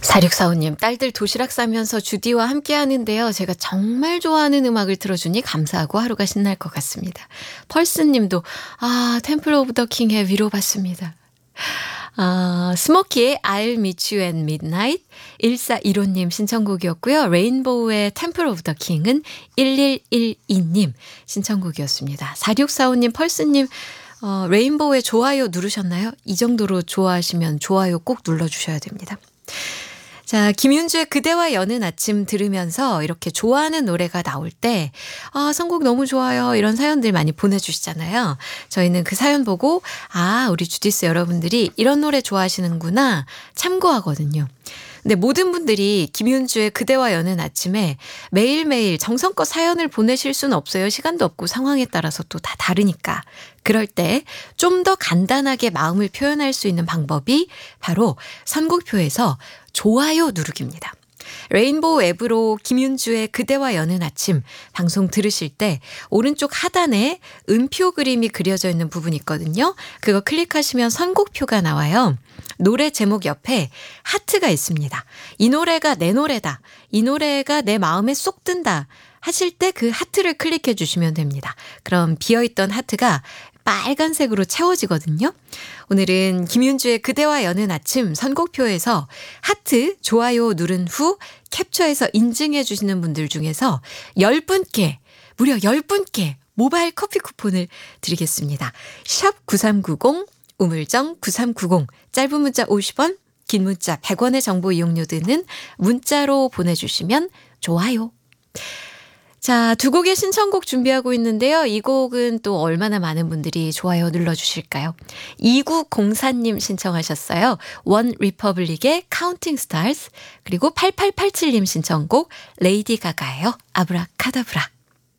4645님, 딸들 도시락 싸면서 주디와 함께 하는데요. 제가 정말 좋아하는 음악을 틀어주니 감사하고 하루가 신날 것 같습니다. 펄스님도, 템플 오브 더 킹의 위로받습니다. 스모키의 I'll meet you at midnight 1415님 신청곡이었고요. 레인보우의 템플 오브 더 킹은 1112님 신청곡이었습니다. 4645님, 펄스님, 레인보우의 좋아요 누르셨나요? 이 정도로 좋아하시면 좋아요 꼭 눌러주셔야 됩니다. 자, 김윤주의 그대와 여는 아침 들으면서 이렇게 좋아하는 노래가 나올 때 선곡 너무 좋아요 이런 사연들 많이 보내주시잖아요. 저희는 그 사연 보고 우리 주디스 여러분들이 이런 노래 좋아하시는구나 참고하거든요. 근데 모든 분들이 김윤주의 그대와 여는 아침에 매일매일 정성껏 사연을 보내실 수는 없어요. 시간도 없고 상황에 따라서 또 다 다르니까. 그럴 때 좀 더 간단하게 마음을 표현할 수 있는 방법이 바로 선곡표에서 좋아요 누르기입니다. 레인보우 앱으로 김윤주의 그대와 여는 아침 방송 들으실 때 오른쪽 하단에 음표 그림이 그려져 있는 부분이 있거든요. 그거 클릭하시면 선곡표가 나와요. 노래 제목 옆에 하트가 있습니다. 이 노래가 내 노래다. 이 노래가 내 마음에 쏙 든다. 하실 때 그 하트를 클릭해 주시면 됩니다. 그럼 비어있던 하트가 빨간색으로 채워지거든요. 오늘은 김윤주의 그대와 여는 아침 선곡표에서 하트, 좋아요 누른 후 캡처해서 인증해 주시는 분들 중에서 10분께, 무려 10분께 모바일 커피 쿠폰을 드리겠습니다. 샵 9390, 우물정 9390, 짧은 문자 50원, 긴 문자 100원의 정보 이용료들은 문자로 보내주시면 좋아요. 자, 두 곡의 신청곡 준비하고 있는데요. 이 곡은 또 얼마나 많은 분들이 좋아요 눌러주실까요? 2904님 신청하셨어요. 원 리퍼블릭의 카운팅 스타즈, 그리고 8887님 신청곡 레이디 가가예요. 아브라카다브라.